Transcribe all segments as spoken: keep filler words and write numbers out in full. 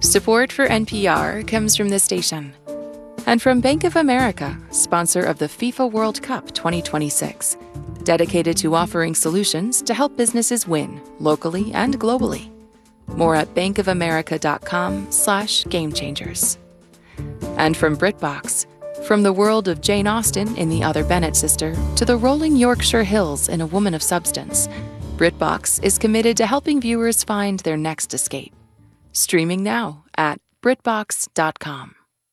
Support for N P R comes from this station and from Bank of America, sponsor of the FIFA World Cup twenty twenty-six, dedicated to offering solutions to help businesses win locally and globally. More at bankofamerica.com slash game changers. And from BritBox, from the world of Jane Austen in The Other Bennet Sister to the rolling Yorkshire Hills in A Woman of Substance, BritBox is committed to helping viewers find their next escape. Streaming now at britbox dot com.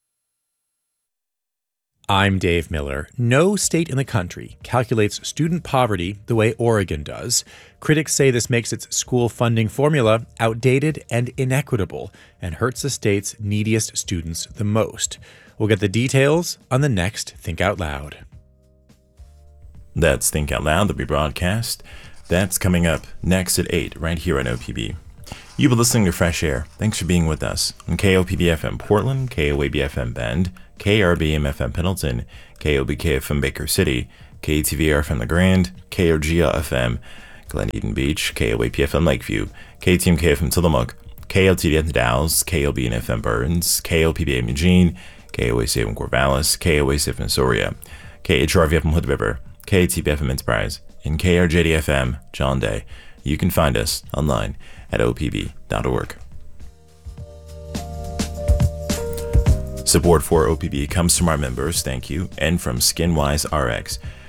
I'm Dave Miller. No state in the country calculates student poverty the way Oregon does. Critics say this makes its school funding formula outdated and inequitable and hurts the state's neediest students the most. We'll get the details on the next Think Out Loud. That's Think Out Loud, the rebroadcast. That's coming up next at eight, right here on O P B. You've been listening to Fresh Air. Thanks for being with us on K O P B F M Portland, K O A B F M Bend, K R B M F M Pendleton, K O B K F M Baker City, K T V R F M The Grand, K O G L F M Glen Eden Beach, K O A P F M Lakeview, K T M K F M Tillamook, K L T D F M Dalles, K O B N F M Burns, K O P B M Eugene, K O A C F M Corvallis, K O A C F M Soria, K H R V F M Hood River, K T B F M Enterprise, and K R J D F M John Day. You can find us online at O P B dot org. Support for O P B comes from our members, thank you, and from SkinWise R X.